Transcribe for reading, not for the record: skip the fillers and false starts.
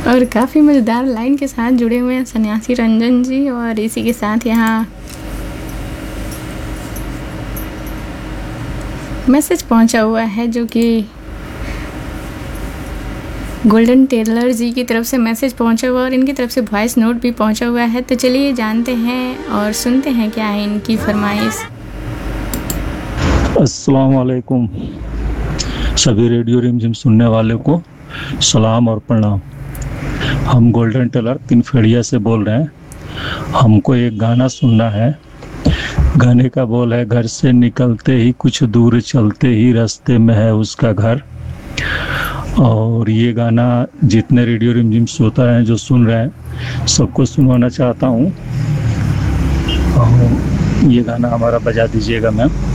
और काफ़ी मज़ेदार लाइन के साथ जुड़े हुए हैं सन्यासी रंजन जी। और इसी के साथ यहाँ मैसेज पहुंचा हुआ है जो कि गोल्डन टेलर जी की तरफ से मैसेज पहुंचा हुआ और इनकी तरफ से वॉइस नोट भी पहुंचा हुआ है। तो चलिए जानते हैं और सुनते हैं क्या है इनकी फरमाइश। अस्सलाम वालेकुम सभी रेडियो रिमझिम सुनने वाले को सलाम और प्रणाम। हम गोल्डन टेलर तिनफेड़िया से बोल रहे हैं। हमको एक गाना सुनना है। गाने का बोल है, घर से निकलते ही कुछ दूर चलते ही रास्ते में है उसका घर। और ये गाना जितने रेडियो रिमझिम श्रोता हैं जो सुन रहे हैं सबको सुनवाना चाहता हूँ। और ये गाना हमारा बजा दीजिएगा मैम।